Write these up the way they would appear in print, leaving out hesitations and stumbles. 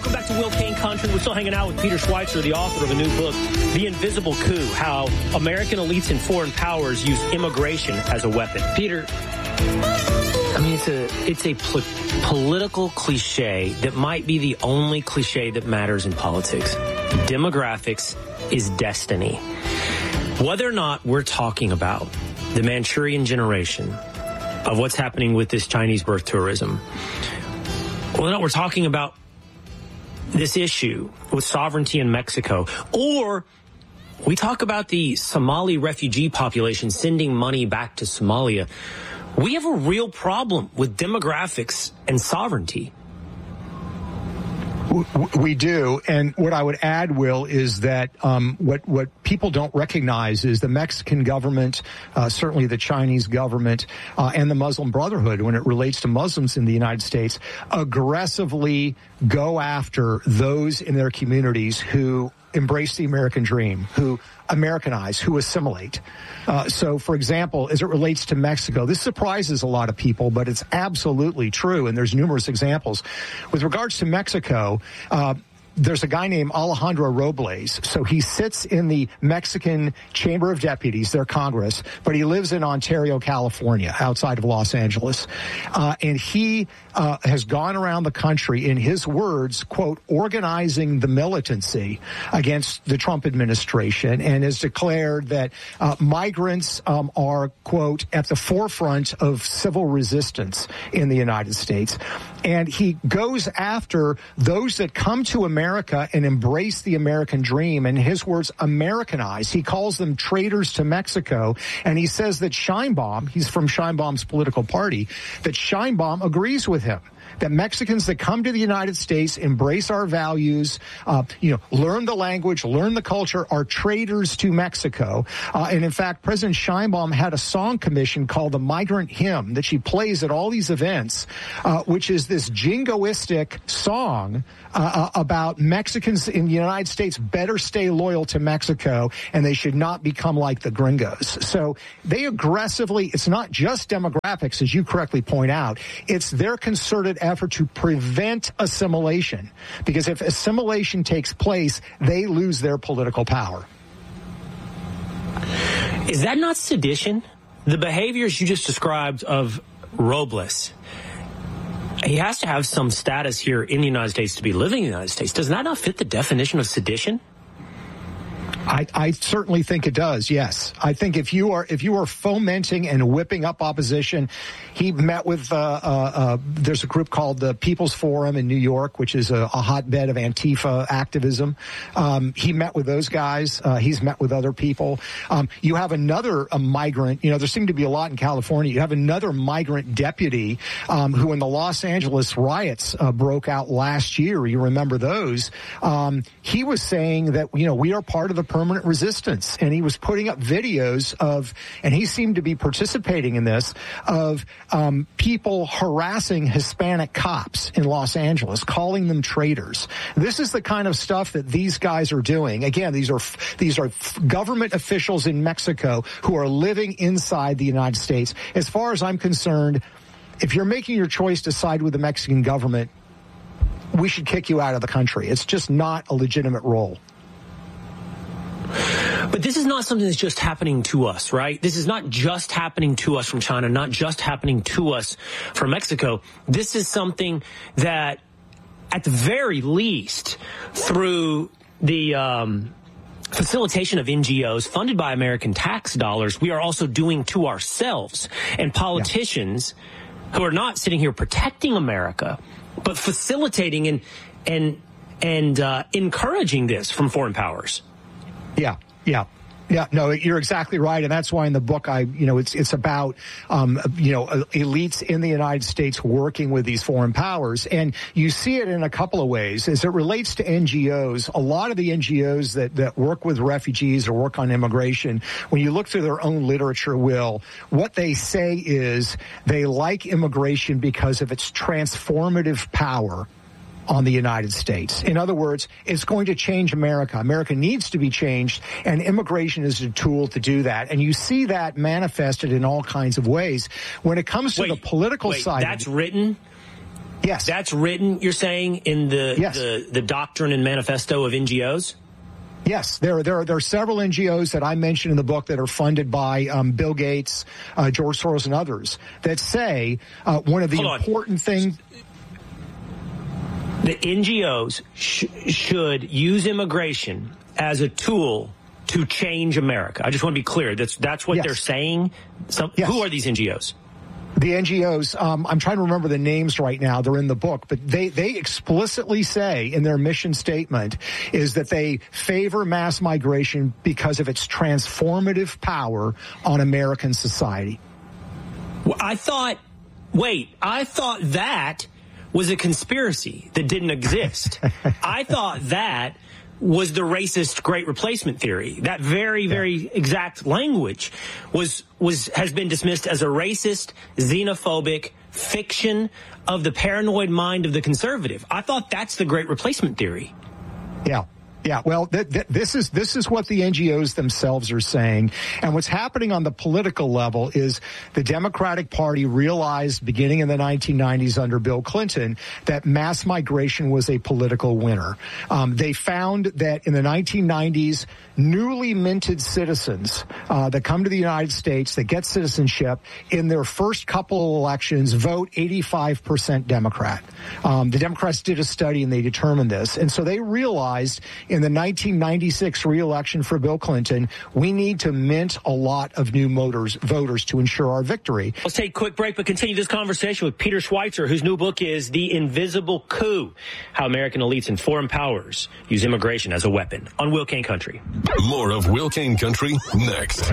Welcome back to Will Kane Country. We're still hanging out with Peter Schweitzer, the author of a new book, The Invisible Coup, How American Elites and Foreign Powers Use Immigration as a Weapon. Peter, I mean, it's a political cliche that might be the only cliche that matters in politics. Demographics is destiny. Whether or not we're talking about the Manchurian generation of what's happening with this Chinese birth tourism, whether or not we're talking about this issue with sovereignty in Mexico, or we talk about the Somali refugee population sending money back to Somalia, we have a real problem with demographics and sovereignty. We do. And what I would add, Will, is that what people don't recognize is the Mexican government, certainly the Chinese government, and the Muslim Brotherhood, when it relates to Muslims in the United States, aggressively go after those in their communities who embrace the American dream, who Americanize, who assimilate. So, for example, as it relates to Mexico, this surprises a lot of people, but it's absolutely true, and there's numerous examples. With regards to Mexico, there's a guy named Alejandro Robles. So he sits in the Mexican Chamber of Deputies, their Congress, but he lives in Ontario, California, outside of Los Angeles. And he has gone around the country, in his words, quote, organizing the militancy against the Trump administration, and has declared that migrants are, quote, at the forefront of civil resistance in the United States. And he goes after those that come to America and embrace the American dream, and in his words, Americanize. He calls them traitors to Mexico, and he says that Sheinbaum, he's from Sheinbaum's political party, that Sheinbaum agrees with him. That Mexicans that come to the United States, embrace our values, learn the language, learn the culture, are traitors to Mexico. And in fact, President Sheinbaum had a song commission called the Migrant Hymn that she plays at all these events, which is this jingoistic song about Mexicans in the United States better stay loyal to Mexico, and they should not become like the gringos. So they aggressively, it's not just demographics, as you correctly point out, it's their concerted effort to prevent assimilation. Because if assimilation takes place, they lose their political power. Is that not sedition? The behaviors you just described of Robles, he has to have some status here in the United States to be living in the United States. Does that not fit the definition of sedition? I certainly think it does. Yes, I think if you are fomenting and whipping up opposition, he met with there's a group called the People's Forum in New York, which is a hotbed of Antifa activism. He met with those guys. He's met with other people. You have another migrant. There seem to be a lot in California. You have another migrant deputy who, in the Los Angeles riots broke out last year. You remember those? He was saying that we are part of the permanent resistance, and he was putting up videos of, and he seemed to be participating in this, of people harassing Hispanic cops in Los Angeles, calling them traitors. This is the kind of stuff that these guys are doing. Again, these are government officials in Mexico who are living inside the United States. As far as I'm concerned, if you're making your choice to side with the Mexican government, we should kick you out of the country. It's just not a legitimate role. But this is not something that's just happening to us, right? This is not just happening to us from China, not just happening to us from Mexico. This is something that, at the very least, through the facilitation of NGOs funded by American tax dollars, we are also doing to ourselves. And politicians who are not sitting here protecting America, but facilitating and encouraging this from foreign powers. Yeah, no, you're exactly right. And that's why in the book, it's about, elites in the United States working with these foreign powers. And you see it in a couple of ways. As it relates to NGOs, a lot of the NGOs that work with refugees or work on immigration, when you look through their own literature, what they say is they like immigration because of its transformative power on the United States. In other words, it's going to change America. America needs to be changed, and immigration is a tool to do that. And you see that manifested in all kinds of ways. When it comes to the political side... That's written Yes. That's written, you're saying, in the doctrine and manifesto of NGOs? Yes, there are several NGOs that I mentioned in the book that are funded by Bill Gates, George Soros, and others that say one of the important things. The NGOs should use immigration as a tool to change America. I just want to be clear. That's what they're saying. Who are these NGOs? The NGOs, I'm trying to remember the names right now. They're in the book, but they explicitly say in their mission statement is that they favor mass migration because of its transformative power on American society. Well, I thought that was a conspiracy that didn't exist. I thought that was the racist Great Replacement theory. That very, very exact language has been dismissed as a racist, xenophobic fiction of the paranoid mind of the conservative. I thought that's the Great Replacement theory. Yeah. Yeah, well, this is what the NGOs themselves are saying. And what's happening on the political level is the Democratic Party realized beginning in the 1990s under Bill Clinton that mass migration was a political winner. They found that in the 1990s, newly minted citizens that come to the United States, that get citizenship, in their first couple of elections vote 85% Democrat. The Democrats did a study and they determined this. And so they realized in the 1996 re-election for Bill Clinton, we need to mint a lot of new voters to ensure our victory. Let's take a quick break, but continue this conversation with Peter Schweitzer, whose new book is The Invisible Coup, How American Elites and Foreign Powers Use Immigration as a Weapon, on Will Cain Country. More of Will Cain Country next.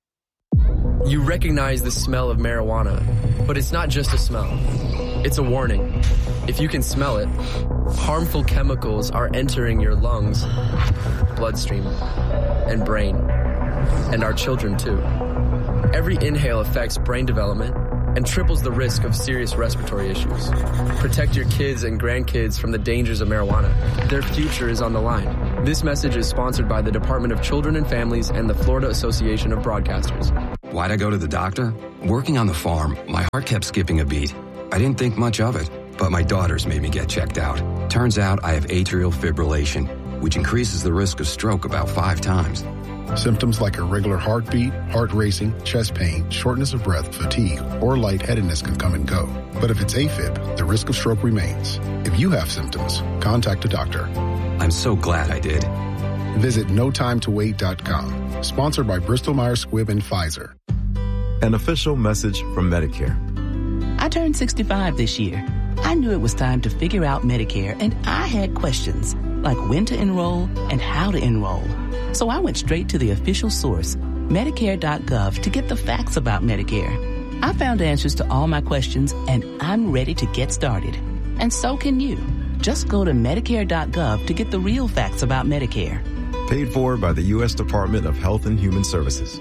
You recognize the smell of marijuana, but it's not just a smell. It's a warning. If you can smell it, harmful chemicals are entering your lungs, bloodstream, and brain, and our children too. Every inhale affects brain development and triples the risk of serious respiratory issues. Protect your kids and grandkids from the dangers of marijuana. Their future is on the line. This message is sponsored by the Department of Children and Families and the Florida Association of Broadcasters. Why'd I go to the doctor? Working on the farm, my heart kept skipping a beat. I didn't think much of it, but my daughters made me get checked out. Turns out I have atrial fibrillation, which increases the risk of stroke about 5 times. Symptoms like irregular heartbeat, heart racing, chest pain, shortness of breath, fatigue, or lightheadedness can come and go. But if it's AFib, the risk of stroke remains. If you have symptoms, contact a doctor. I'm so glad I did. Visit notimetowait.com. Sponsored by Bristol-Myers Squibb and Pfizer. An official message from Medicare. I turned 65 this year. I knew it was time to figure out Medicare, and I had questions like when to enroll and how to enroll. So I went straight to the official source, Medicare.gov, to get the facts about Medicare. I found answers to all my questions, and I'm ready to get started. And so can you. Just go to Medicare.gov to get the real facts about Medicare. Paid for by the U.S. Department of Health and Human Services.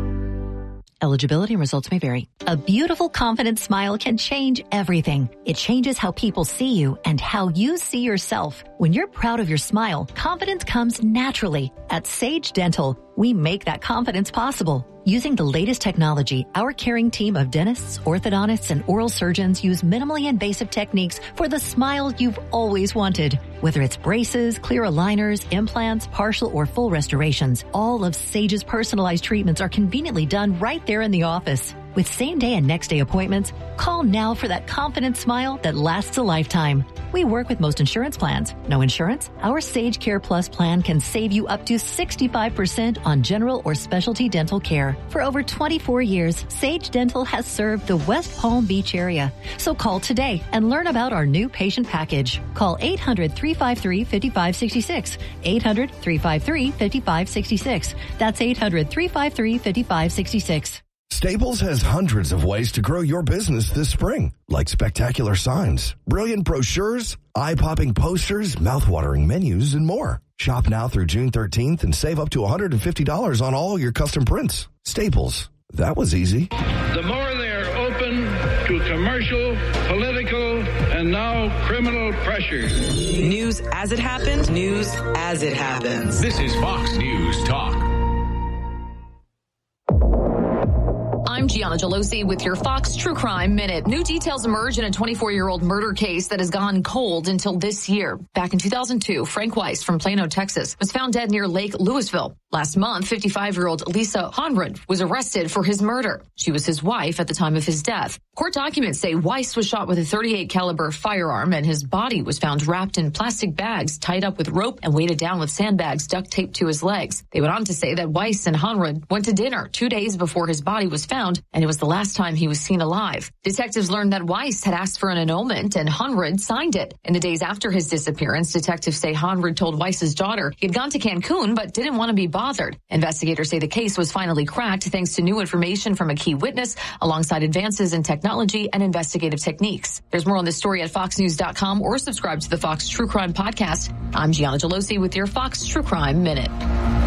Eligibility and results may vary. A beautiful, confident smile can change everything. It changes how people see you and how you see yourself. When you're proud of your smile, confidence comes naturally. At Sage Dental, we make that confidence possible. Using the latest technology, our caring team of dentists, orthodontists, and oral surgeons use minimally invasive techniques for the smile you've always wanted. Whether it's braces, clear aligners, implants, partial or full restorations, all of Sage's personalized treatments are conveniently done right there in the office. With same-day and next-day appointments, call now for that confident smile that lasts a lifetime. We work with most insurance plans. No insurance? Our Sage Care Plus plan can save you up to 65% on general or specialty dental care. For over 24 years, Sage Dental has served the West Palm Beach area. So call today and learn about our new patient package. Call 800-353-5566. 800-353-5566. That's 800-353-5566. Staples has hundreds of ways to grow your business this spring, like spectacular signs, brilliant brochures, eye-popping posters, mouth-watering menus, and more. Shop now through June 13th and save up to $150 on all your custom prints. Staples. That was easy. The more they are open to commercial, political, and now criminal pressure. News as it happened, news as it happens. This is Fox News Talk. I'm Gianna Gelosi with your Fox True Crime Minute. New details emerge in a 24-year-old murder case that has gone cold until this year. Back in 2002, Frank Weiss from Plano, Texas, was found dead near Lake Louisville. Last month, 55-year-old Lisa Honrud was arrested for his murder. She was his wife at the time of his death. Court documents say Weiss was shot with a .38 caliber firearm, and his body was found wrapped in plastic bags, tied up with rope, and weighted down with sandbags duct taped to his legs. They went on to say that Weiss and Honrud went to dinner 2 days before his body was found, and it was the last time he was seen alive. Detectives learned that Weiss had asked for an annulment, and Honrud signed it. In the days after his disappearance, detectives say Honrud told Weiss's daughter he had gone to Cancun but didn't want to be bothered. Investigators say the case was finally cracked thanks to new information from a key witness alongside advances in technology and investigative techniques. There's more on this story at foxnews.com or subscribe to the Fox True Crime Podcast. I'm Gianna Gelosi with your Fox True Crime Minute.